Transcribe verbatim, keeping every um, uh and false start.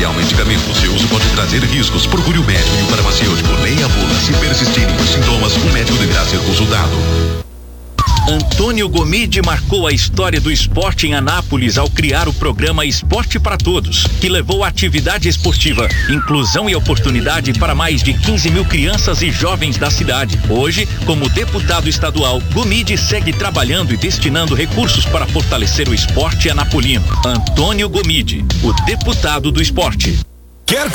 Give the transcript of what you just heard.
associar medicamentos. Seu uso pode trazer riscos. Procure o médico e o farmacêutico. Leia a bula. Se persistirem os sintomas, o médico deverá ser consultado. Antônio Gomide marcou a história do esporte em Anápolis ao criar o programa Esporte para Todos, que levou a atividade esportiva, inclusão e oportunidade para mais de quinze mil crianças e jovens da cidade. Hoje, como deputado estadual, Gomide segue trabalhando e destinando recursos para fortalecer o esporte anapolino. Antônio Gomide, o deputado do esporte. Quer